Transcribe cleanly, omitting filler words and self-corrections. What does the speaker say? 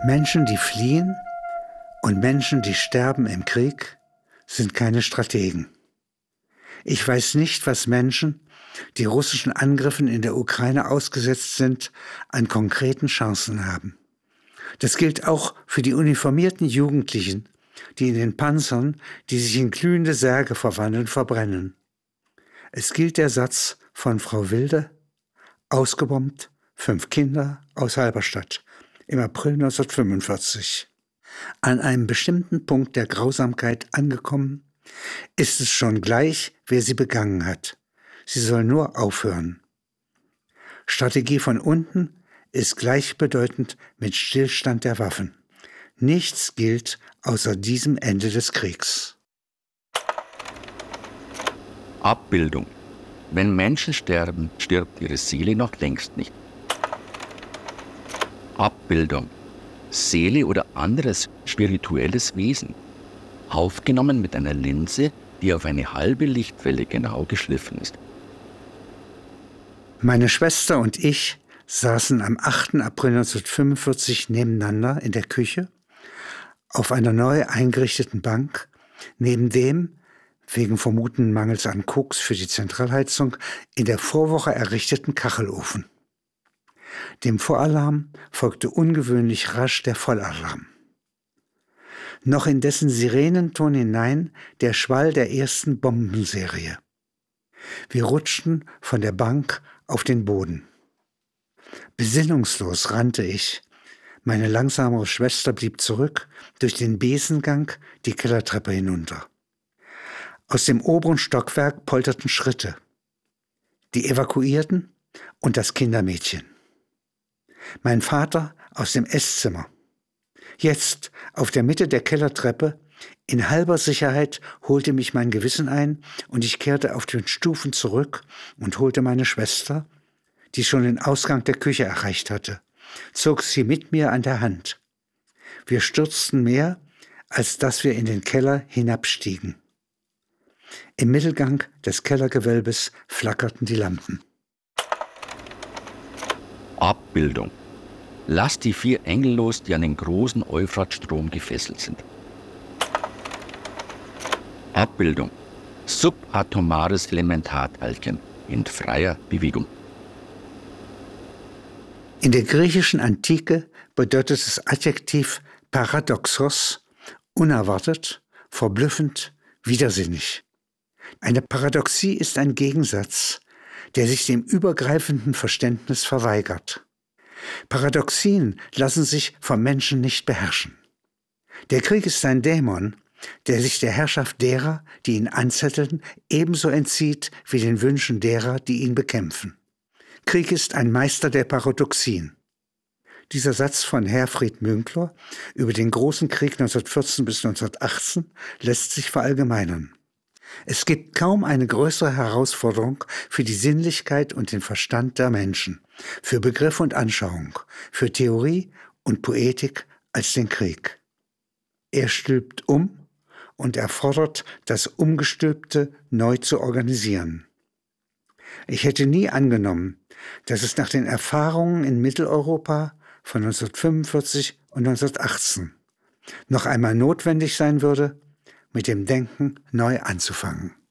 Menschen, die fliehen und Menschen, die sterben im Krieg, sind keine Strategen. Ich weiß nicht, was Menschen, die russischen Angriffen in der Ukraine ausgesetzt sind, an konkreten Chancen haben. Das gilt auch für die uniformierten Jugendlichen, die in den Panzern, die sich in glühende Särge verwandeln, verbrennen. Es gilt der Satz von Frau Wilde, ausgebombt, 5 Kinder aus Halberstadt, im April 1945. An einem bestimmten Punkt der Grausamkeit angekommen, ist es schon gleich, wer sie begangen hat. Sie soll nur aufhören. Strategie von unten ist gleichbedeutend mit Stillstand der Waffen. Nichts gilt außer diesem Ende des Kriegs. Abbildung. Wenn Menschen sterben, stirbt ihre Seele noch längst nicht. Abbildung. Seele oder anderes spirituelles Wesen. Aufgenommen mit einer Linse, die auf eine halbe Lichtwelle genau geschliffen ist. Meine Schwester und ich saßen am 8. April 1945 nebeneinander in der Küche auf einer neu eingerichteten Bank, neben dem, wegen vermuteten Mangels an Koks für die Zentralheizung, in der Vorwoche errichteten Kachelofen. Dem Voralarm folgte ungewöhnlich rasch der Vollalarm. Noch in dessen Sirenenton hinein der Schwall der ersten Bombenserie. Wir rutschten von der Bank auf den Boden. Besinnungslos rannte ich. Meine langsamere Schwester blieb zurück, durch den Besengang die Kellertreppe hinunter. Aus dem oberen Stockwerk polterten Schritte. Die Evakuierten und das Kindermädchen. Mein Vater aus dem Esszimmer. Jetzt, auf der Mitte der Kellertreppe, in halber Sicherheit, holte mich mein Gewissen ein und ich kehrte auf den Stufen zurück und holte meine Schwester, die schon den Ausgang der Küche erreicht hatte, zog sie mit mir an der Hand. Wir stürzten mehr, als dass wir in den Keller hinabstiegen. Im Mittelgang des Kellergewölbes flackerten die Lampen. Abbildung. Lass die 4 Engel los, die an den großen Euphratstrom gefesselt sind. Abbildung. Subatomares Elementarteilchen in freier Bewegung. In der griechischen Antike bedeutet das Adjektiv paradoxos unerwartet, verblüffend, widersinnig. Eine Paradoxie ist ein Gegensatz, der sich dem übergreifenden Verständnis verweigert. Paradoxien lassen sich vom Menschen nicht beherrschen. Der Krieg ist ein Dämon, der sich der Herrschaft derer, die ihn anzetteln, ebenso entzieht wie den Wünschen derer, die ihn bekämpfen. Krieg ist ein Meister der Paradoxien. Dieser Satz von Herfried Münkler über den großen Krieg 1914 bis 1918 lässt sich verallgemeinern. Es gibt kaum eine größere Herausforderung für die Sinnlichkeit und den Verstand der Menschen, für Begriff und Anschauung, für Theorie und Poetik als den Krieg. Er stülpt um und erfordert, das Umgestülpte neu zu organisieren. Ich hätte nie angenommen, dass es nach den Erfahrungen in Mitteleuropa von 1945 und 1918 noch einmal notwendig sein würde, mit dem Denken neu anzufangen.